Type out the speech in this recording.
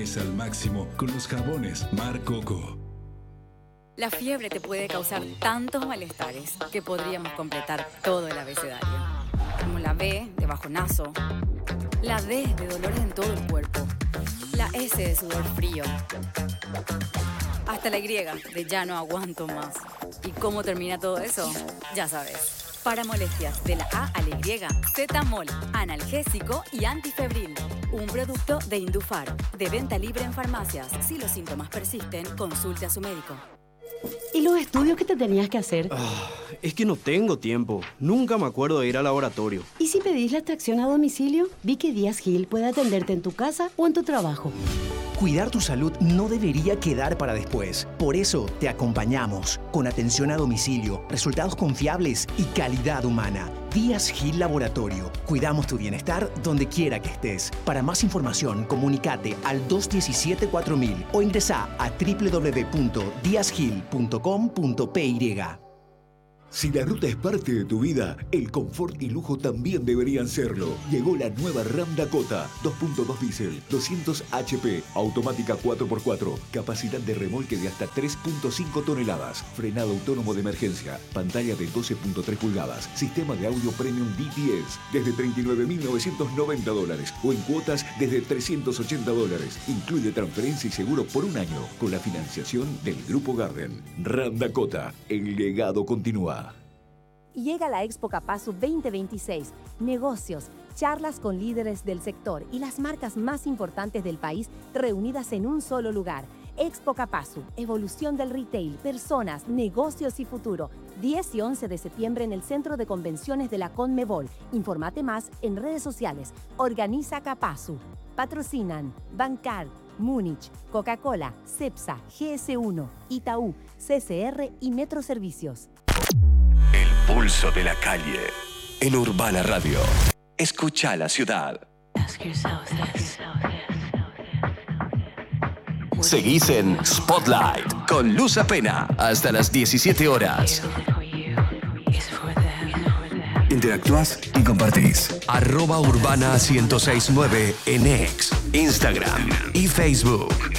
Optimiza al máximo con los jabones Mar Coco. La fiebre te puede causar tantos malestares que podríamos completar todo el abecedario. Como la B de bajonazo, la D de dolores en todo el cuerpo, la S de sudor frío, hasta la Y de ya no aguanto más. ¿Y cómo termina todo eso? Ya sabes. Para molestias de la A a la Y, Zetamol, analgésico y antifebril. Un producto de Indufar, de venta libre en farmacias. Si los síntomas persisten, consulte a su médico. ¿Y los estudios que te tenías que hacer? Es que no tengo tiempo. Nunca me acuerdo de ir al laboratorio. ¿Y si pedís la extracción a domicilio? Vi que Díaz Gil puede atenderte en tu casa o en tu trabajo. Cuidar tu salud no debería quedar para después. Por eso te acompañamos con atención a domicilio, resultados confiables y calidad humana. Díaz Gil Laboratorio. Cuidamos tu bienestar donde quiera que estés. Para más información, comunícate al 217-4000 o ingresa a www.diazgil.com.py. Si la ruta es parte de tu vida, el confort y lujo también deberían serlo. Llegó la nueva Ram Dakota, 2.2 diésel, 200 HP, automática 4x4, capacidad de remolque de hasta 3.5 toneladas, frenado autónomo de emergencia, pantalla de 12.3 pulgadas, sistema de audio premium DTS, desde $39.990 o en cuotas desde $380. Incluye transferencia y seguro por un año con la financiación del Grupo Garden. Ram Dakota, el legado continúa. Llega la Expo Capasu 2026. Negocios, charlas con líderes del sector y las marcas más importantes del país reunidas en un solo lugar. Expo Capasu, evolución del retail, personas, negocios y futuro. 10 y 11 de septiembre en el Centro de Convenciones de la Conmebol. Infórmate más en redes sociales. Organiza Capasu. Patrocinan Bancar, Múnich, Coca-Cola, Cepsa, GS1, Itaú, CCR y Metro Servicios. El pulso de la calle en Urbana Radio. Escucha la ciudad. Seguís en Spotlight con Luz Apena hasta las 17 horas. Interactúas y compartís. @Urbana1069 en X, Instagram y Facebook.